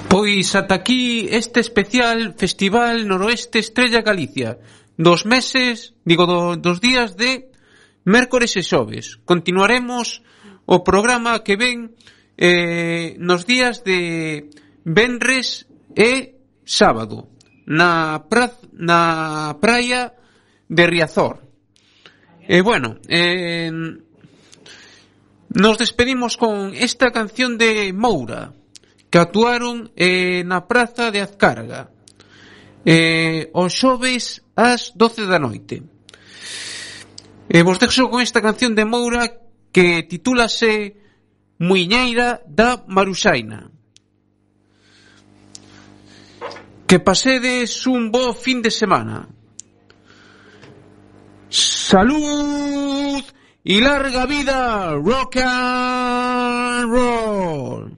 Pois ata aquí este especial Festival Noroeste Estrella Galicia dos días de mércores e xoves. Continuaremos o programa que ven nos días de venres e sábado na praia de Riazor. Nos despedimos con esta canción de Moura, que actuaron na praza de Azcárraga os xoves ás 12 da noite. Vos deixo con esta canción de Moura que titúlase Muiñeira da Maruxaina. Que pasedes un bo fin de semana. Salud y larga vida, rock and roll.